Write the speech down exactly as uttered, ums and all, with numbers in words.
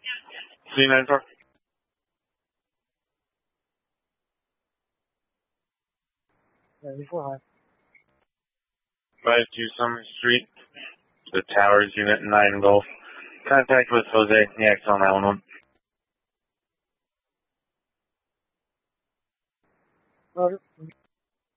C nine four. ninety-four high. five two Summer Street, the Towers, Unit nine Golf. Contact with Jose, the X L nine one one. Roger.